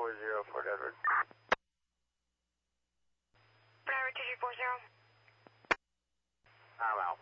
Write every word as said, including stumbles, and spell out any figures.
four zero, Fort Edward. Fort Edward two three four zero. I'm out.